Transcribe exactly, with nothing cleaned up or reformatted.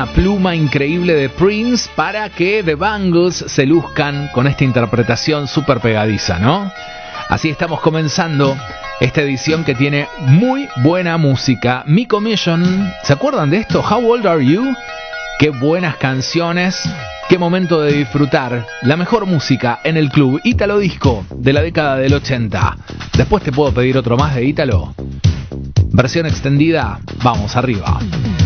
una pluma increíble de Prince para que The Bangles se luzcan con esta interpretación súper pegadiza, ¿no? Así estamos comenzando esta edición que tiene muy buena música. Mi Commission, ¿se acuerdan de esto? How Old Are You? Qué buenas canciones, qué momento de disfrutar la mejor música en el club Ítalo Disco de la década del ochenta. Después te puedo pedir otro más de Ítalo. Versión extendida, vamos arriba.